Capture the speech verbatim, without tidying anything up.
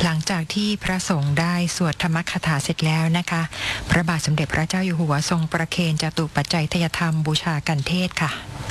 หลังจากที่พระสงฆ์ได้สวดธรรมคถาเสร็จแล้วนะคะพระบาทสมเด็จพระเจ้าอยู่หัวทรงประเคนจตุปัจจัยทยธรรมบูชากันเทศค่ะ